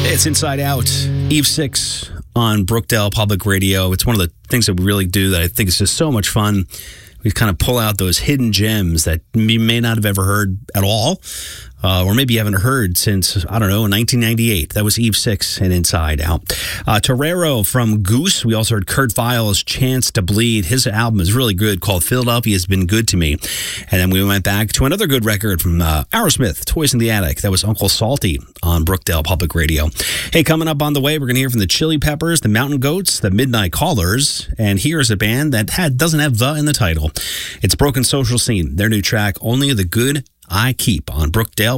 It's Inside Out, Eve 6 on Brookdale Public Radio. It's one of the things that we really do that I think is just so much fun. We kind of pull out those hidden gems that you may not have ever heard at all, or maybe you haven't heard since, 1998. That was Eve 6 and Inside Out. Torero from Goose. We also heard Kurt Vile's Chance to Bleed. His album is really good, called Philadelphia Has Been Good to Me. And then we went back to another good record from Aerosmith, Toys in the Attic. That was Uncle Salty on Brookdale Public Radio. Hey, coming up on the way, we're going to hear from the Chili Peppers, the Mountain Goats, the Midnight Callers, and here's a band that doesn't have the in the title. It's Broken Social Scene. Their new track, Only the Good I Keep, on Brookdale